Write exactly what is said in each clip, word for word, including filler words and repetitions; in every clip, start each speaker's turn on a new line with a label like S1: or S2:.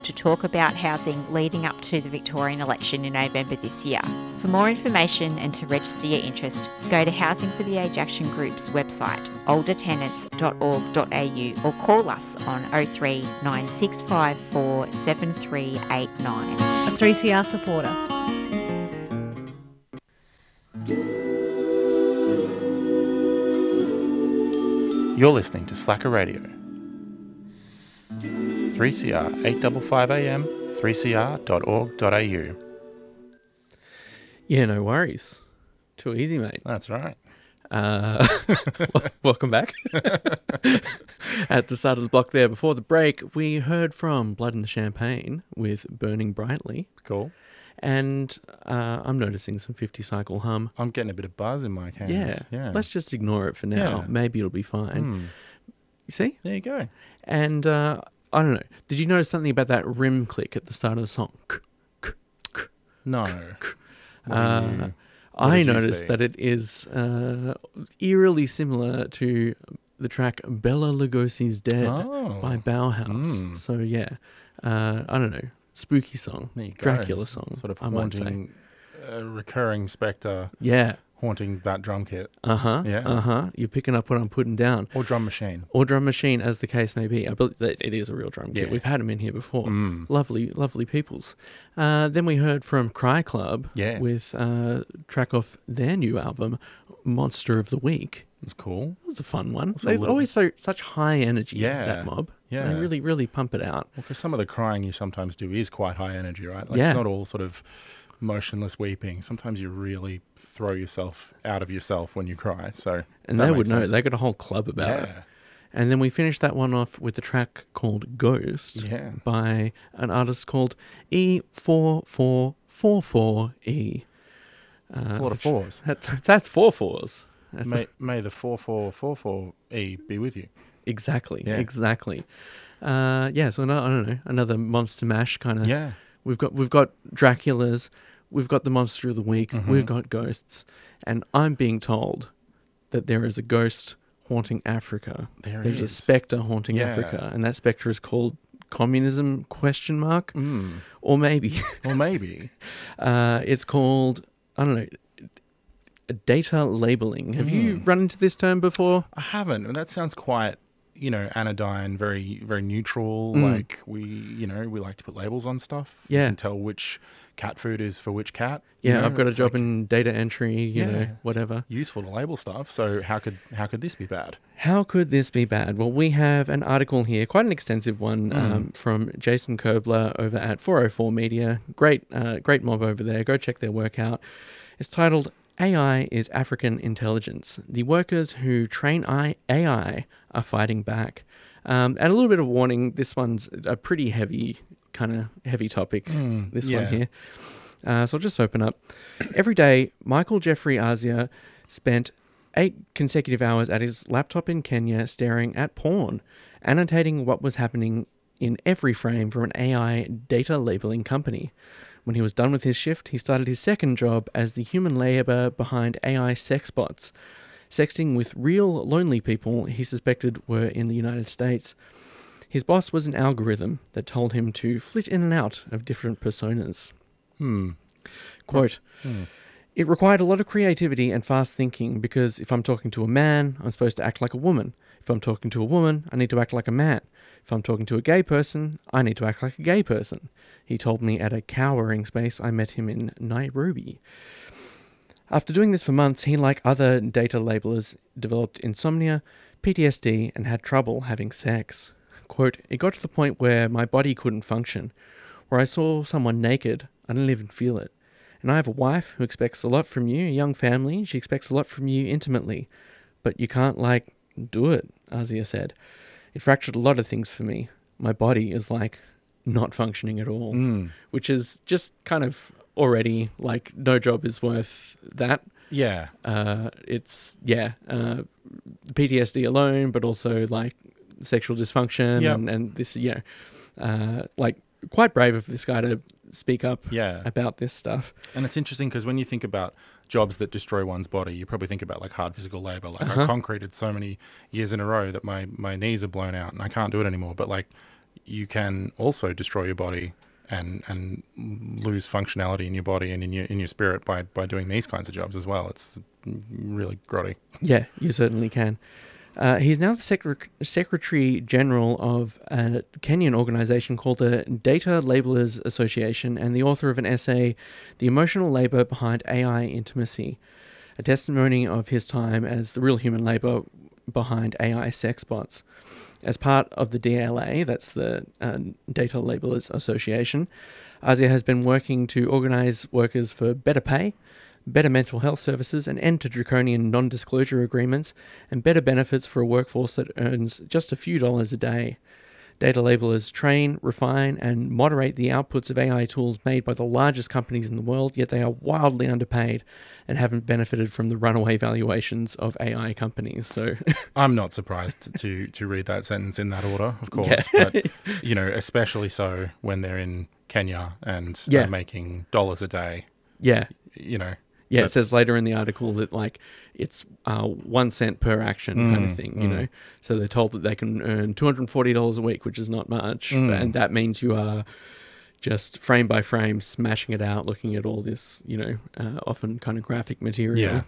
S1: to talk about housing leading up to the Victorian election in November this year. For more information and to register your interest, go to Housing for the Age Action Group's website, older tenants dot org dot a u, or call us on oh three nine six five four seven three eight nine.
S2: A three C R supporter.
S3: You're listening to Slacker Radio. three C R eight fifty-five A M, three c r dot org dot a u.
S4: Yeah, no worries. Too easy, mate.
S3: That's right.
S4: Uh, welcome back. At the start of the block there, before the break, we heard from Blood in the Champagne with Burning Brightly.
S3: Cool.
S4: And uh, I'm noticing some fifty cycle hum.
S3: I'm getting a bit of buzz in my hands.
S4: Yeah.
S3: yeah.
S4: Let's just ignore it for now.
S3: Yeah.
S4: Maybe it'll be fine.
S3: Mm.
S4: You see?
S3: There you go.
S4: And uh, I don't know. Did you notice something about that rim click at the start of the song?
S3: No. What
S4: Uh,
S3: do you-
S4: I
S3: did you
S4: noticed
S3: see?
S4: that it is uh, eerily similar to the track Bela Lugosi's Dead
S3: Oh.
S4: by Bauhaus.
S3: Mm.
S4: So, yeah, uh, I don't know. Spooky song.
S3: There you go.
S4: Dracula song,
S3: Sort of
S4: I might say.
S3: haunting, uh, recurring spectre
S4: Yeah.
S3: haunting that drum kit.
S4: Uh-huh.
S3: Yeah.
S4: Uh-huh. You're picking up what I'm putting down.
S3: Or drum machine.
S4: Or drum machine, as the case may be. I believe that it is a real drum kit.
S3: Yeah.
S4: We've had them in here before.
S3: Mm.
S4: Lovely, lovely peoples. Uh, then we heard from Cry Club
S3: Yeah.
S4: with a track off their new album, Monster of the Week.
S3: It's cool.
S4: It was a fun one.
S3: It's a
S4: They're
S3: little-
S4: always so such high energy,
S3: Yeah.
S4: that mob.
S3: Yeah.
S4: They really, really pump it out.
S3: Well, because some of the crying you sometimes do is quite high energy, right? Like
S4: Yeah.
S3: It's not all sort of motionless weeping. Sometimes you really throw yourself out of yourself when you cry. So
S4: And
S3: that
S4: they would
S3: makes
S4: know.
S3: sense.
S4: They got a whole club about it.
S3: Yeah.
S4: And then we finished that one off with the track called Ghost
S3: Yeah.
S4: by an artist called E four four four four E. Uh,
S3: It's a lot of fours.
S4: That's, that's four fours. That's
S3: May, may the four four four four E be with you.
S4: exactly,
S3: Yeah.
S4: exactly. Uh, yeah, so no, I don't know, another monster mash kind of.
S3: Yeah.
S4: We've got we've got Draculas, we've got the monster of the week,
S3: Mhm.
S4: we've got ghosts, and I'm being told that there is a ghost haunting Africa.
S3: There
S4: There's a
S3: is.
S4: spectre haunting
S3: Yeah.
S4: Africa, and that spectre is called communism question mark,
S3: Mm.
S4: or maybe
S3: Or maybe.
S4: uh, it's called, I don't know, data labeling. Have you
S3: Mm.
S4: run into this term before?
S3: I haven't. And that sounds quite, you know, anodyne, very, very neutral.
S4: Mm.
S3: Like we, you know, we like to put labels on stuff.
S4: Yeah.
S3: You can tell which cat food is for which cat. you
S4: Yeah,
S3: know,
S4: I've got a
S3: it's
S4: job
S3: like
S4: in data entry, you know,
S3: it's
S4: whatever.
S3: useful to label stuff. So how could how could this be bad?
S4: How could this be bad? Well, we have an article here, quite an extensive one,
S3: Mm.
S4: um, from Jason Kobler over at four oh four Media. Great, uh, great mob over there. Go check their work out. It's titled A I is African Intelligence. The workers who train I- A I are fighting back. Um, and a little bit of warning, this one's a pretty heavy, kind of heavy topic,
S3: Mm,
S4: this
S3: yeah.
S4: one here. Uh, so I'll just open up. Every day, Michael Jeffrey Azia spent eight consecutive hours at his laptop in Kenya staring at porn, annotating what was happening in every frame for an A I data labeling company. When he was done with his shift, he started his second job as the human labor behind A I sex bots, sexting with real lonely people he suspected were in the United States. His boss was an algorithm that told him to flit in and out of different personas.
S3: Hmm.
S4: Quote,
S3: Hmm.
S4: it required a lot of creativity and fast thinking because if I'm talking to a man, I'm supposed to act like a woman. If I'm talking to a woman, I need to act like a man. If I'm talking to a gay person, I need to act like a gay person. He told me at a cowering space I met him in Nairobi. After doing this for months, he, like other data labelers, developed insomnia, P T S D, and had trouble having sex. Quote, it got to the point where my body couldn't function, where I saw someone naked, I didn't even feel it. And I have a wife who expects a lot from you, a young family, she expects a lot from you intimately, but you can't, like, do it, Azia said. It fractured a lot of things for me. My body is, like, not functioning at all,
S3: Mm.
S4: which is just kind of already, like, no job is worth that.
S3: Yeah.
S4: Uh, it's, yeah, uh, P T S D alone, but also, like, sexual dysfunction
S3: Yep.
S4: and, and this, you know, uh, like, quite brave of this guy to speak up
S3: Yeah.
S4: about this stuff.
S3: And it's interesting because when you think about jobs that destroy one's body, you probably think about like hard physical labor. Like
S4: Uh-huh.
S3: I concreted so many years in a row that my, my knees are blown out and I can't do it anymore. But like you can also destroy your body and and lose functionality in your body and in your in your spirit by by doing these kinds of jobs as well. It's really grotty.
S4: Yeah, you certainly can. Uh, he's now the Secre- Secretary General of a Kenyan organization called the Data Labelers Association and the author of an essay, The Emotional Labor Behind A I Intimacy, a testimony of his time as the real human labor behind A I sex bots. As part of the D L A, that's the uh, Data Labelers Association, Asia has been working to organize workers for better pay, better mental health services, an end to draconian non-disclosure agreements, and better benefits for a workforce that earns just a few dollars a day. Data labelers train, refine, and moderate the outputs of A I tools made by the largest companies in the world, yet they are wildly underpaid and haven't benefited from the runaway valuations of A I companies. So
S3: I'm not surprised to to read that sentence in that order, of course, yeah. But you know, especially so when they're in Kenya and
S4: yeah.
S3: uh, making dollars a day.
S4: Yeah.
S3: You know.
S4: Yeah, it says later in the article that like it's uh, one cent per action mm, kind of thing, you mm. know. So they're told that they can earn two hundred forty dollars a week, which is not much, mm. and that means you are just frame by frame smashing it out, looking at all this, you know, uh, often kind of graphic material.
S3: Yeah.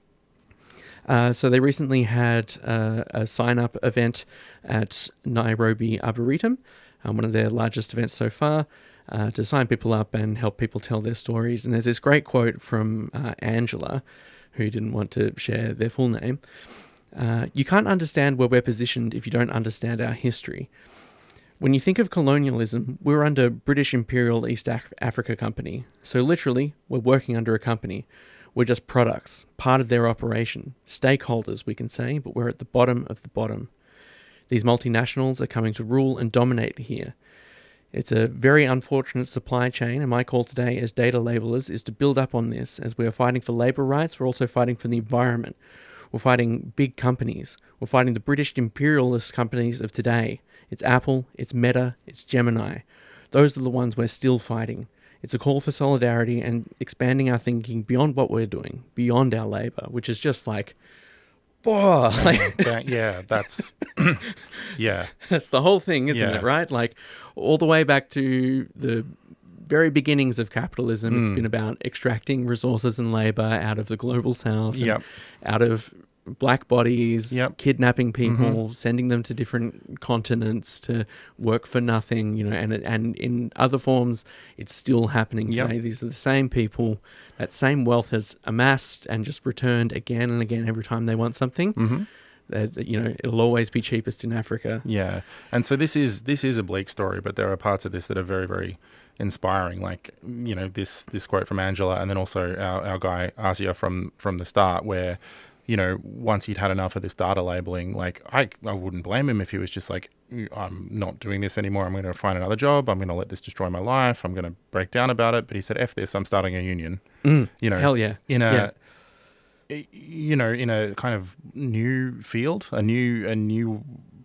S4: Uh, so they recently had uh, a sign-up event at Nairobi Arboretum, um, one of their largest events so far. Uh, to sign people up and help people tell their stories. And there's this great quote from uh, Angela, who didn't want to share their full name. Uh, you can't understand where we're positioned if you don't understand our history. When you think of colonialism, we're under British Imperial East Af- Africa Company. So literally, we're working under a company. We're just products, part of their operation. Stakeholders, we can say, but we're at the bottom of the bottom. These multinationals are coming to rule and dominate here. It's a very unfortunate supply chain, and my call today as data labelers is to build up on this. As we are fighting for labour rights, we're also fighting for the environment. We're fighting big companies. We're fighting the British imperialist companies of today. It's Apple, it's Meta, it's Gemini. Those are the ones we're still fighting. It's a call for solidarity and expanding our thinking beyond what we're doing, beyond our labour, which is just like, boah, like,
S3: that, yeah, that's, yeah.
S4: That's the whole thing, isn't
S3: yeah.
S4: it, right? Like, all the way back to the very beginnings of capitalism, mm. it's been about extracting resources and labour out of the global south, and
S3: yep.
S4: out of black bodies,
S3: yep.
S4: kidnapping people,
S3: mm-hmm.
S4: sending them to different continents to work for nothing, you know, and and in other forms, it's still happening today. Yep. These are the same people. That same wealth has amassed and just returned again and again every time they want something.
S3: Mm-hmm.
S4: That, you know, it'll always be cheapest in Africa.
S3: Yeah, and so this is this is a bleak story, but there are parts of this that are very, very inspiring. Like, you know, this this quote from Angela, and then also our, our guy Asia from from the start, where, you know, once he'd had enough of this data labeling, like I I wouldn't blame him if he was just like, I'm not doing this anymore. I'm going to find another job. I'm going to let this destroy my life. I'm going to break down about it. But he said, F this, I'm starting a union.
S4: Mm,
S3: you know,
S4: hell yeah.
S3: In a,
S4: yeah.
S3: you know, in a kind of new field, a new, a new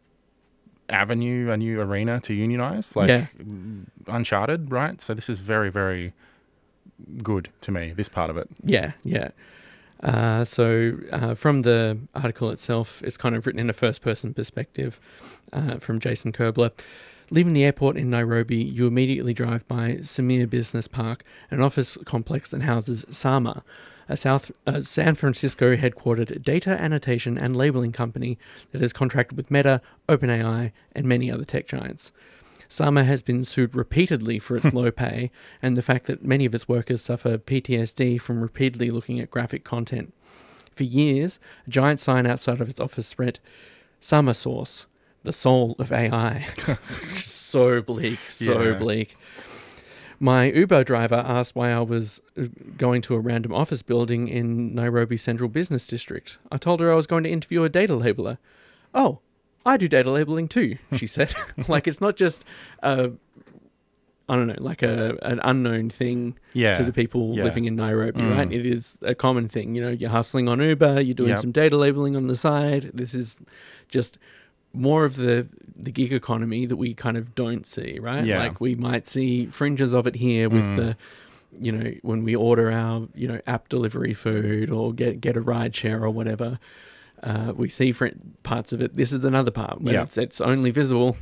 S3: avenue, a new arena to unionize, like
S4: yeah.
S3: uncharted, right? So this is very, very good to me, this part of it.
S4: Yeah, yeah. Uh, so uh, from the article itself, it's kind of written in a first-person perspective uh, from Jason Kerbler. Leaving the airport in Nairobi, you immediately drive by Samir Business Park, an office complex that houses Sama, a South uh, San Francisco headquartered data annotation and labeling company that has contracted with Meta, OpenAI, and many other tech giants. Sama has been sued repeatedly for its low pay and the fact that many of its workers suffer P T S D from repeatedly looking at graphic content. For years, a giant sign outside of its office read, Sama Source, the soul of A I. So bleak, so
S3: yeah.
S4: bleak. My Uber driver asked why I was going to a random office building in Nairobi Central Business District. I told her I was going to interview a data labeler. Oh, I do data labeling too, she said. Like, it's not just, a, I don't know, like a an unknown thing
S3: yeah.
S4: to the people
S3: yeah.
S4: living in Nairobi,
S3: mm.
S4: right? It is a common thing. You know, you're hustling on Uber, you're doing
S3: yep.
S4: some data labeling on the side. This is just more of the the gig economy that we kind of don't see, right?
S3: Yeah.
S4: Like, we might see fringes of it here with
S3: mm.
S4: the, you know, when we order our, you know, app delivery food or get get a ride share or whatever. Uh, we see fr- parts of it. This is another part where
S3: yeah.
S4: it's, it's only visible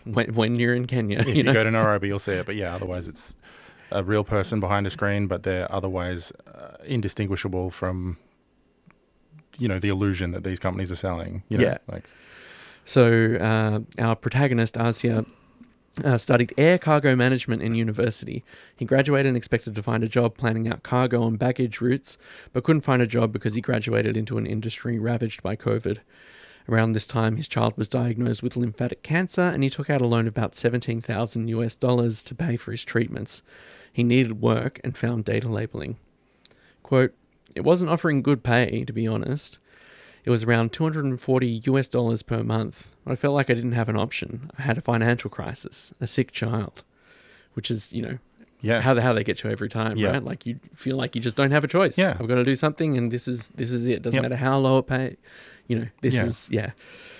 S4: when, when you're in Kenya.
S3: If
S4: you
S3: you,
S4: know?
S3: go to Nairobi, you'll see it. But yeah, otherwise it's a real person behind a screen, but they're otherwise uh, indistinguishable from, you know, the illusion that these companies are selling. You know,
S4: Yeah.
S3: Like,
S4: So uh, our protagonist, Asia, uh, studied air cargo management in university. He graduated and expected to find a job planning out cargo and baggage routes, but couldn't find a job because he graduated into an industry ravaged by COVID. Around this time, his child was diagnosed with lymphatic cancer, and he took out a loan of about seventeen thousand US dollars to pay for his treatments. He needed work and found data labeling. Quote, "It wasn't offering good pay, to be honest. It was around two hundred forty US dollars per month. I felt like I didn't have an option. I had a financial crisis, a sick child," which is, you know,
S3: yeah.
S4: how, how they get you every time,
S3: Yeah.
S4: right? Like you feel like you just don't have a choice.
S3: Yeah.
S4: I've got to do something, and this is this is it. Doesn't
S3: Yep.
S4: matter how low it pay. You know, this
S3: Yeah.
S4: is, yeah.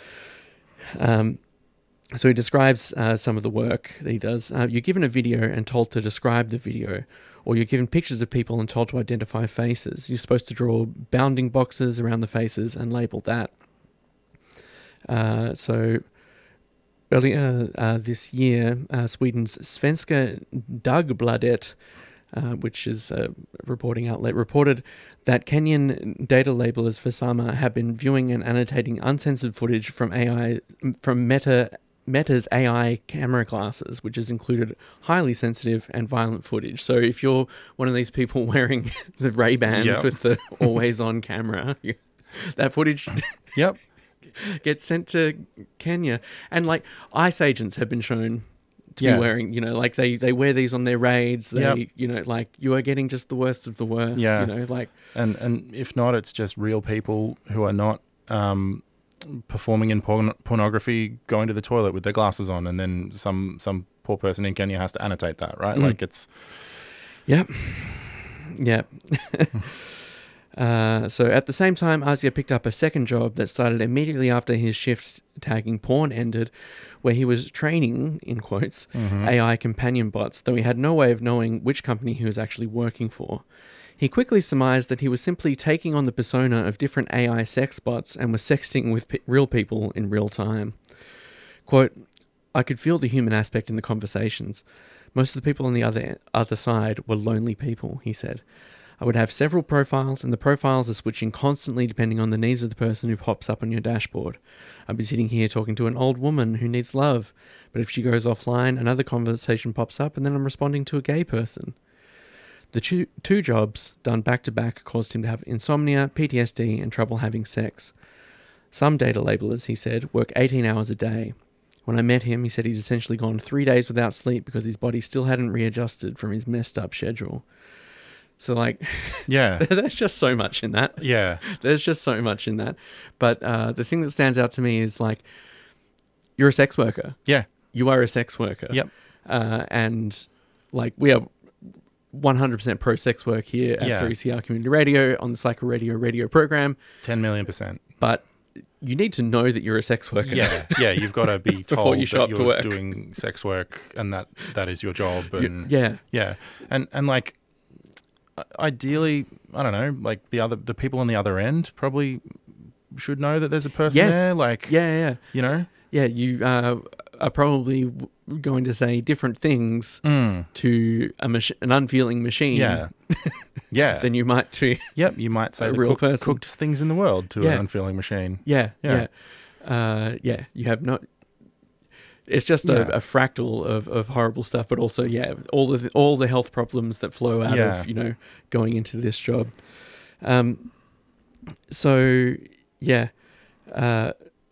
S4: Um, so he describes uh, some of the work that he does. Uh, you're given a video and told to describe the video, or you're given pictures of people and told to identify faces. You're supposed to draw bounding boxes around the faces and label that. Uh, so earlier uh, this year, uh, Sweden's Svenska Dagbladet, uh, which is a reporting outlet, reported that Kenyan data labelers for SAMA have been viewing and annotating uncensored footage from A I from Meta Meta's A I camera glasses, which has included highly sensitive and violent footage. So if you're one of these people wearing the Ray-Bans
S3: Yep.
S4: with the always-on camera, you, that footage
S3: Yep.
S4: gets sent to Kenya. And like ICE agents have been shown to
S3: Yeah.
S4: be wearing, you know, like they, they wear these on their raids. They,
S3: Yep.
S4: you know, like you are getting just the worst of the worst,
S3: Yeah.
S4: you know, like,
S3: And and if not, it's just real people who are not um, performing in porn- pornography, going to the toilet with their glasses on, and then some some poor person in Kenya has to annotate that, right?
S4: Mm.
S3: Like it's
S4: yep. Yep. Uh, so at the same time, Asia picked up a second job that started immediately after his shift tagging porn ended, where he was training, in quotes,
S3: Mhm.
S4: A I companion bots, though he had no way of knowing which company he was actually working for. He quickly surmised that he was simply taking on the persona of different A I sex bots and was sexting with p- real people in real time. Quote, "I could feel the human aspect in the conversations. Most of the people on the other other side were lonely people," he said. "I would have several profiles, and the profiles are switching constantly depending on the needs of the person who pops up on your dashboard. I'd be sitting here talking to an old woman who needs love, but if she goes offline, another conversation pops up, and then I'm responding to a gay person." The two, two jobs, done back-to-back, caused him to have insomnia, P T S D, and trouble having sex. Some data labelers, he said, work eighteen hours a day. When I met him, he said he'd essentially gone three days without sleep because his body still hadn't readjusted from his messed up schedule. So, like,
S3: yeah,
S4: there's just so much in that.
S3: yeah,
S4: There's just so much in that. But uh, the thing that stands out to me is, like, you're a sex worker.
S3: yeah,
S4: You are a sex worker.
S3: yep,
S4: Uh, and, like, we are one hundred percent pro-sex work here at
S3: Yeah.
S4: three C R Community Radio on the Psycho Radio radio program.
S3: ten million percent.
S4: But you need to know that you're a sex worker.
S3: Yeah, yeah, you've got to be
S4: Before
S3: told
S4: you show
S3: that
S4: up to
S3: you're
S4: work.
S3: doing sex work and that that is your job.
S4: You-
S3: And
S4: yeah.
S3: yeah, and and like ideally, I don't know, like the other the people on the other end probably should know that there's a person
S4: Yes.
S3: there. Like,
S4: Yeah, yeah.
S3: you know,
S4: Yeah, you uh, are probably w- going to say different things
S3: mm,
S4: to a mach- an unfeeling machine
S3: yeah, yeah.
S4: than you might to...
S3: Yep, you might say
S4: a
S3: the
S4: real
S3: cook,
S4: person.
S3: cooked things in the world to
S4: Yeah.
S3: an unfeeling machine.
S4: Yeah,
S3: Yeah.
S4: yeah. Uh, yeah, you have not... It's just
S3: Yeah.
S4: a, a fractal of, of horrible stuff, but also, yeah, all the all the health problems that flow out
S3: Yeah.
S4: of, you know, going into this job. Um, so, yeah, uh,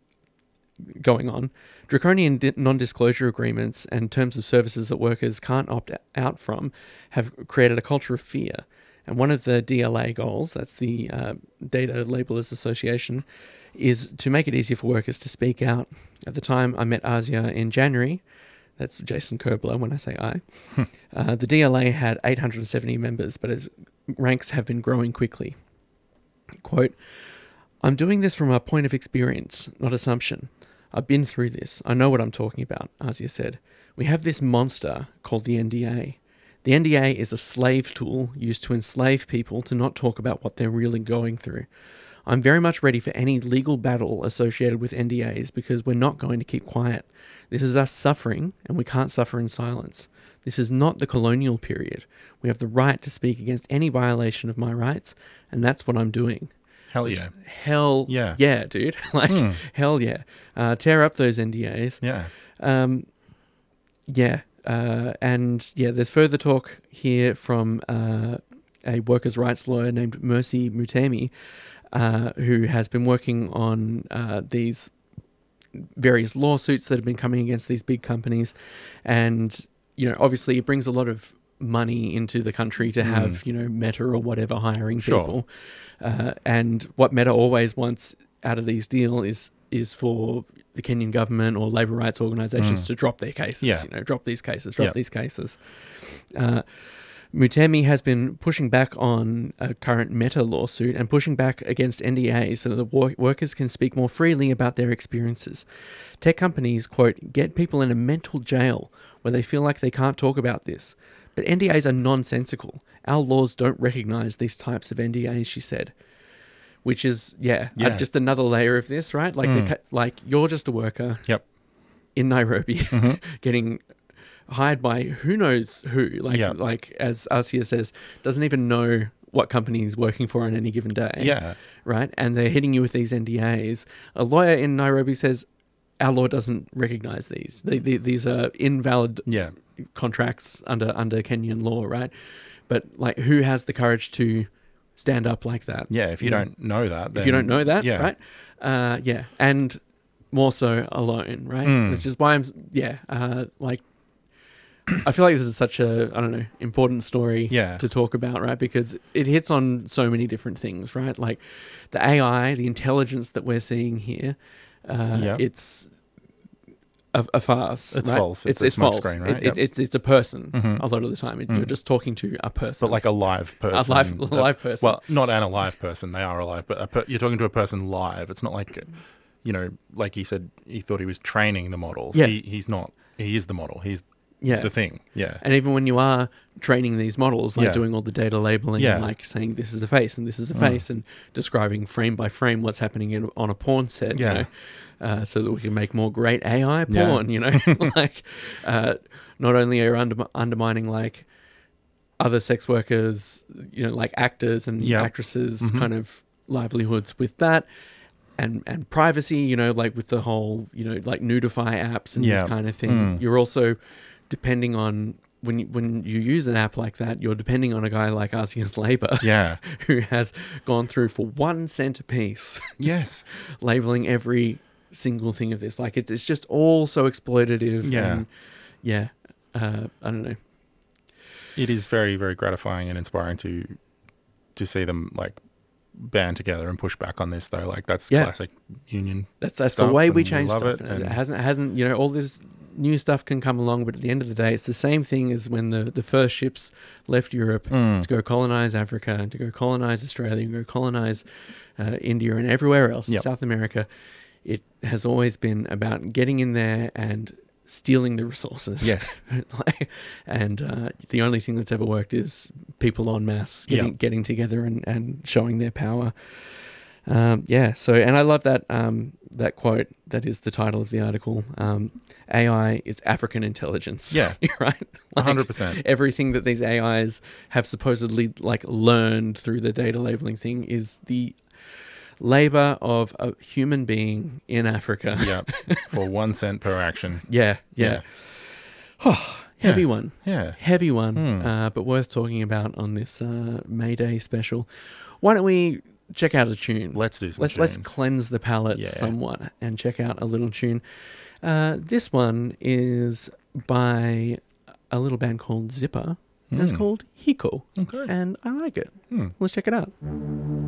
S4: going on. Draconian di- non-disclosure agreements and terms of services that workers can't opt out from have created a culture of fear. And one of the D L A goals, that's the uh, Data Labelers Association, is to make it easier for workers to speak out. At the time I met Asia in January, that's Jason Kerbler when I say I, uh, the D L A had eight hundred seventy members, but its ranks have been growing quickly. Quote, "I'm doing this from a point of experience, not assumption. I've been through this. I know what I'm talking about," Asia said. "We have this monster called the N D A. The N D A is a slave tool used to enslave people to not talk about what they're really going through. I'm very much ready for any legal battle associated with N D As because we're not going to keep quiet. This is us suffering, and we can't suffer in silence. This is not the colonial period. We have the right to speak against any violation of my rights, and that's what I'm doing.
S3: Hell yeah.
S4: Hell
S3: Yeah.
S4: yeah, dude. like,
S3: Mm.
S4: hell yeah. Uh, tear up those N D As.
S3: Yeah.
S4: Um, yeah. Uh, and yeah, there's further talk here from uh, a workers' rights lawyer named Mercy Mutemi, uh, who has been working on uh, these various lawsuits that have been coming against these big companies. And, you know, obviously it brings a lot of money into the country to have, mm. you know, Meta or whatever hiring
S3: Sure.
S4: people. Uh, and what Meta always wants out of these deals is is for the Kenyan government or labour rights organisations mm. to drop their cases,
S3: yeah.
S4: you know, drop these cases, drop
S3: yep.
S4: these cases. Uh, Mutemi has been pushing back on a current Meta lawsuit and pushing back against N D A so that the wor- workers can speak more freely about their experiences. Tech companies, quote, get people in a mental jail where they feel like they can't talk about this. But N D As are nonsensical. Our laws don't recognise these types of N D As, she said. Which is, yeah,
S3: yeah.
S4: Uh, just another layer of this, right? Like, mm. the, like you're just a worker
S3: yep.
S4: in Nairobi
S3: mm-hmm.
S4: getting hired by who knows who. Like,
S3: yep.
S4: like as Asia says, doesn't even know what company he's working for on any given day.
S3: Yeah.
S4: Right? And they're hitting you with these N D As. A lawyer in Nairobi says, our law doesn't recognise these. They, they, these are invalid
S3: yeah.
S4: contracts under under Kenyan law, right? But like, who has the courage to stand up like that?
S3: Yeah, if you
S4: yeah.
S3: don't know that, then,
S4: if you don't know that,
S3: yeah.
S4: right? Uh, yeah, and more so alone, right?
S3: Mm.
S4: Which is why I'm, yeah, uh, like, I feel like this is such a, I don't know, important story
S3: yeah.
S4: to talk about, right? Because it hits on so many different things, right? Like the A I, the intelligence that we're seeing here, uh,
S3: yep.
S4: it's a, a farce.
S3: It's
S4: right?
S3: false. It's,
S4: It's, it's
S3: a smoke
S4: false.
S3: screen, right?
S4: It,
S3: yep.
S4: it, it's it's a person
S3: mm-hmm.
S4: a lot of the time. It,
S3: mm.
S4: You're just talking to a person,
S3: but like a live person,
S4: a live, a live person.
S3: Well, not an alive person. They are alive, but a per- you're talking to a person live. It's not like, you know, like he said, he thought he was training the models.
S4: Yeah.
S3: He, he's not. He is the model. He's
S4: yeah.
S3: the thing. Yeah.
S4: And even when you are training these models, like
S3: yeah.
S4: doing all the data labeling,
S3: yeah.
S4: and like saying this is a face and this is a
S3: mm.
S4: face, and describing frame by frame what's happening in, on a porn set,
S3: yeah.
S4: you know, uh, so that we can make more great A I
S3: Yeah.
S4: porn, you know, like uh, not only are under, undermining like other sex workers, you know, like actors and
S3: yep.
S4: actresses,
S3: mm-hmm.
S4: kind of livelihoods with that. And, and privacy, you know, like with the whole, you know, like Nudify apps and
S3: yeah.
S4: this kind of thing.
S3: Mm.
S4: You're also depending on, when you, when you use an app like that, you're depending on a guy like Asia's Labour,
S3: yeah.
S4: who has gone through for one cent a piece,
S3: yes,
S4: labeling every single thing of this. Like it's it's just all so exploitative.
S3: Yeah.
S4: And yeah. Uh, I don't know.
S3: It is very, very gratifying and inspiring to to see them like band together and push back on this, though. Like that's
S4: Yeah.
S3: classic union.
S4: That's that's
S3: stuff,
S4: the way we
S3: and
S4: change
S3: love
S4: stuff.
S3: it,
S4: And it
S3: and-
S4: hasn't hasn't you know, all this new stuff can come along, but at the end of the day, it's the same thing as when the the first ships left Europe
S3: Mm.
S4: to go colonize Africa and to go colonize Australia and go colonize uh, India and everywhere else,
S3: Yep.
S4: South America. It has always been about getting in there and stealing the resources.
S3: Yes.
S4: Like, and uh, the only thing that's ever worked is people en masse getting,
S3: Yep.
S4: getting together and, and showing their power. Um, yeah. So, and I love that um, that quote. That is the title of the article. Um, A I is African intelligence.
S3: Yeah.
S4: Right.
S3: one hundred percent.
S4: Everything that these A Is have supposedly like learned through the data labeling thing is the labor of a human being in Africa.
S3: Yep. For one cent per action.
S4: Yeah. Yeah. Oh, heavy
S3: Yeah.
S4: one.
S3: Yeah.
S4: Heavy one,
S3: Hmm.
S4: uh, but worth talking about on this uh, May Day special. Why don't we check out a tune?
S3: Let's do some
S4: let's let's
S3: tunes.
S4: cleanse the palate
S3: Yeah.
S4: somewhat and check out a little tune. Uh, this one is by a little band called Zipper, and it's
S3: Hmm.
S4: called Hiko,
S3: Okay.
S4: and I like it.
S3: Hmm.
S4: Let's check it out.